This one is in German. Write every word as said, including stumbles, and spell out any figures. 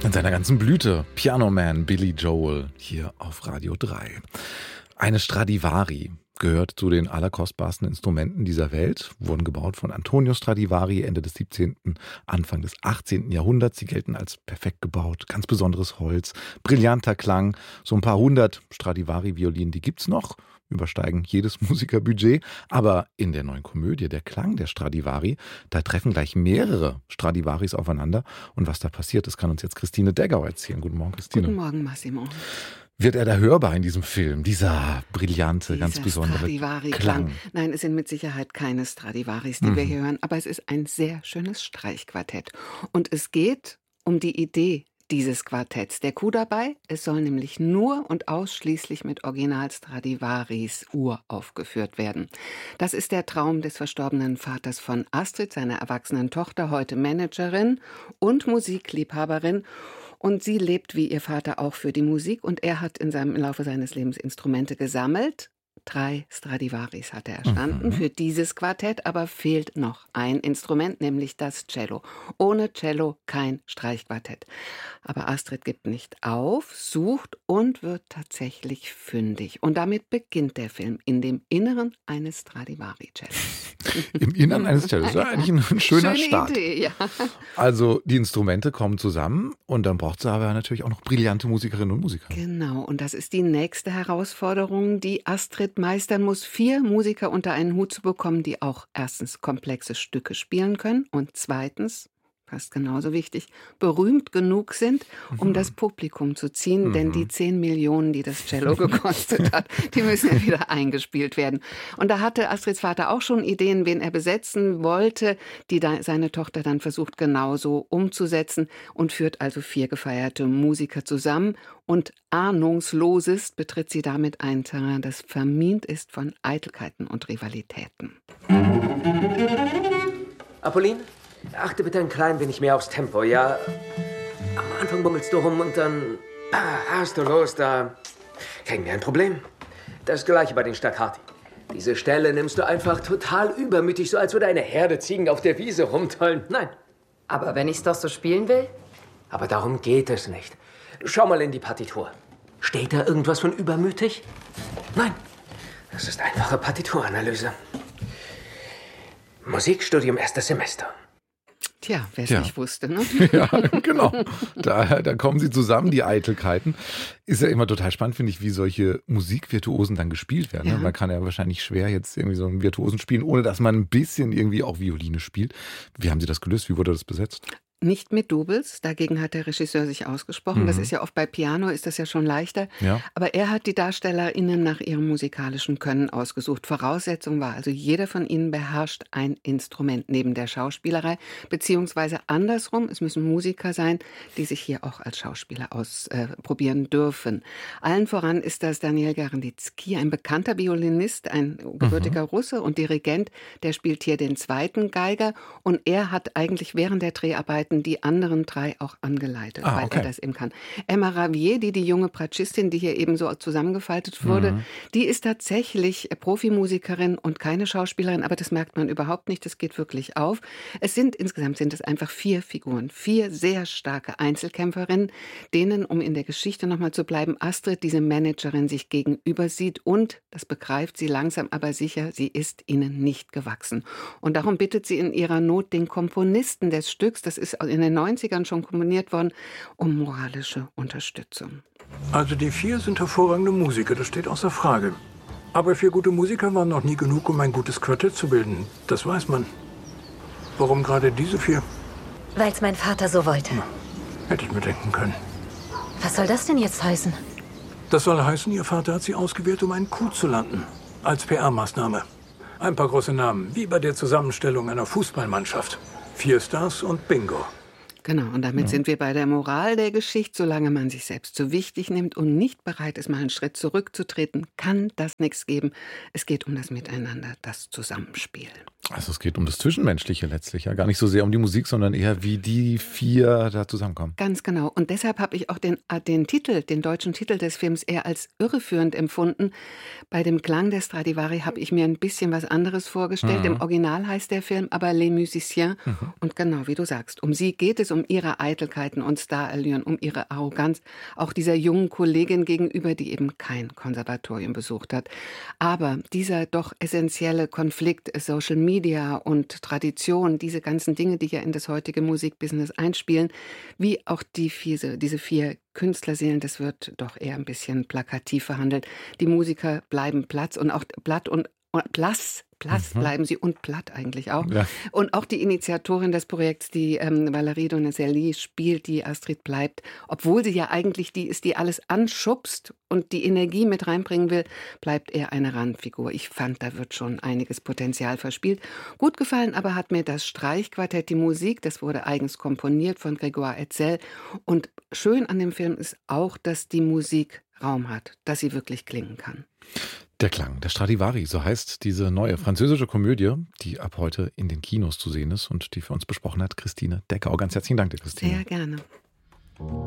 In seiner ganzen Blüte. Piano Man Billy Joel hier auf Radio drei. Eine Stradivari gehört zu den allerkostbarsten Instrumenten dieser Welt, wurden gebaut von Antonio Stradivari Ende des siebzehnten, Anfang des achtzehnten Jahrhunderts. Sie gelten als perfekt gebaut, ganz besonderes Holz, brillanter Klang. So ein paar hundert Stradivari-Violinen, die gibt's noch, übersteigen jedes Musikerbudget. Aber in der neuen Komödie, der Klang der Stradivari, da treffen gleich mehrere Stradivaris aufeinander. Und was da passiert, das kann uns jetzt Christine Deggau erzählen. Guten Morgen, Christine. Guten Morgen, Massimo. Wird er da hörbar in diesem Film? Dieser brillante, Dieser ganz besondere Stradivari-Klang. Klang. Nein, es sind mit Sicherheit keine Stradivaris, die Mhm. wir hier hören, aber es ist ein sehr schönes Streichquartett. Und es geht um die Idee dieses Quartetts. Der Coup dabei, es soll nämlich nur und ausschließlich mit Original Stradivaris uraufgeführt werden. Das ist der Traum des verstorbenen Vaters von Astrid, seiner erwachsenen Tochter, heute Managerin und Musikliebhaberin. Und sie lebt wie ihr Vater auch für die Musik und er hat in seinem, im Laufe seines Lebens Instrumente gesammelt. Drei Stradivaris hat er erstanden Mhm. für dieses Quartett, aber fehlt noch ein Instrument, nämlich das Cello. Ohne Cello kein Streichquartett. Aber Astrid gibt nicht auf, sucht und wird tatsächlich fündig. Und damit beginnt der Film in dem Inneren eines Stradivari-Cellos. Im Innern eines Cellos. Ja, eigentlich ein, ein schöner Schöne Start. Idee, ja. Also die Instrumente kommen zusammen und dann braucht es aber natürlich auch noch brillante Musikerinnen und Musiker. Genau, und das ist die nächste Herausforderung, die Astrid meistern muss, vier Musiker unter einen Hut zu bekommen, die auch erstens komplexe Stücke spielen können und zweitens, fast genauso wichtig, berühmt genug sind, um das Publikum zu ziehen, Mhm. denn die zehn Millionen, die das Cello gekostet hat, die müssen ja wieder eingespielt werden. Und da hatte Astrids Vater auch schon Ideen, wen er besetzen wollte, die da seine Tochter dann versucht genauso umzusetzen und führt also vier gefeierte Musiker zusammen. Und ahnungslosest betritt sie damit ein Terrain, das vermint ist von Eitelkeiten und Rivalitäten. Apolline, achte bitte ein klein wenig mehr aufs Tempo, ja? Am Anfang bummelst du rum und dann ah, hast du los, da kriegen wir ein Problem. Das gleiche bei den Staccati. Diese Stelle nimmst du einfach total übermütig, so als würde eine Herde Ziegen auf der Wiese rumtollen. Nein, Aber wenn ich's doch so spielen will? aber darum geht es nicht. Schau mal in die Partitur. Steht da irgendwas von übermütig? Nein, das ist einfache Partituranalyse. Musikstudium erstes Semester. Tja, wer es Tja. nicht wusste, ne? Ja, genau. Da, da kommen sie zusammen, die Eitelkeiten. Ist ja immer total spannend, finde ich, wie solche Musikvirtuosen dann gespielt werden. Ja. Ne? Man kann ja wahrscheinlich schwer jetzt irgendwie so einen Virtuosen spielen, ohne dass man ein bisschen irgendwie auch Violine spielt. Wie haben Sie das gelöst? Wie wurde das besetzt? Nicht mit Doubles, dagegen hat der Regisseur sich ausgesprochen. Das Mhm. ist ja oft bei Piano, ist das ja schon leichter. Ja. Aber er hat die DarstellerInnen nach ihrem musikalischen Können ausgesucht. Voraussetzung war also, jeder von ihnen beherrscht ein Instrument neben der Schauspielerei, beziehungsweise andersrum, es müssen Musiker sein, die sich hier auch als Schauspieler ausprobieren dürfen. Allen voran ist das Daniel Garnitzky, ein bekannter Violinist, ein gebürtiger Russe und Dirigent, der spielt hier den zweiten Geiger und er hat eigentlich während der Dreharbeiten die anderen drei auch angeleitet, Ah, weil okay. er das eben kann. Emma Ravier, die die junge Bratschistin, die hier eben so zusammengefaltet wurde, Mhm. die ist tatsächlich Profimusikerin und keine Schauspielerin, aber das merkt man überhaupt nicht, das geht wirklich auf. Es sind, insgesamt sind es einfach vier Figuren, vier sehr starke Einzelkämpferinnen, denen, um in der Geschichte nochmal zu bleiben, Astrid, diese Managerin, sich gegenüber sieht und, das begreift sie langsam aber sicher, sie ist ihnen nicht gewachsen. Und darum bittet sie in ihrer Not den Komponisten des Stücks, das ist in den neunzigern schon komponiert worden, um moralische Unterstützung. Also die vier sind hervorragende Musiker, das steht außer Frage. Aber vier gute Musiker waren noch nie genug, um ein gutes Quartett zu bilden. Das weiß man. Warum gerade diese vier? Weil's mein Vater so wollte. Hätte ich mir denken können. Was soll das denn jetzt heißen? Das soll heißen, Ihr Vater hat sie ausgewählt, um einen Coup zu landen. Als P R-Maßnahme. Ein paar große Namen, wie bei der Zusammenstellung einer Fußballmannschaft. Vier Stars und Bingo. Genau, und damit sind wir bei der Moral der Geschichte. Solange man sich selbst zu wichtig nimmt und nicht bereit ist, mal einen Schritt zurückzutreten, kann das nichts geben. Es geht um das Miteinander, das Zusammenspiel. Also es geht um das Zwischenmenschliche letztlich, ja. Gar nicht so sehr um die Musik, sondern eher wie die vier da zusammenkommen. Ganz genau. Und deshalb habe ich auch den, äh, den Titel, den deutschen Titel des Films eher als irreführend empfunden. Bei dem Klang der Stradivari habe ich mir ein bisschen was anderes vorgestellt. Mhm. Im Original heißt der Film aber Les Musiciens. Mhm. Und genau wie du sagst, um sie geht es, um ihre Eitelkeiten und Starallüren, um ihre Arroganz, auch dieser jungen Kollegin gegenüber, die eben kein Konservatorium besucht hat. Aber dieser doch essentielle Konflikt Social Media und Tradition, diese ganzen Dinge, die ja in das heutige Musikbusiness einspielen, wie auch die vier, diese vier Künstlerseelen, das wird doch eher ein bisschen plakativ verhandelt. Die Musiker bleiben Platz und auch Blatt und Blass, Blass mhm. bleiben sie und platt eigentlich auch. Ja. Und auch die Initiatorin des Projekts, die ähm, Valerie Donizelli spielt, die Astrid bleibt, obwohl sie ja eigentlich die ist, die alles anschubst und die Energie mit reinbringen will, bleibt eher eine Randfigur. Ich fand, da wird schon einiges Potenzial verspielt. Gut gefallen aber hat mir das Streichquartett, die Musik, das wurde eigens komponiert von Grégoire Hetzel. Und schön an dem Film ist auch, dass die Musik Raum hat, dass sie wirklich klingen kann. Der Klang, der Stradivari, so heißt diese neue französische Komödie, die ab heute in den Kinos zu sehen ist und die für uns besprochen hat Christine Deckau. Ganz herzlichen Dank dir, Christine. Sehr gerne.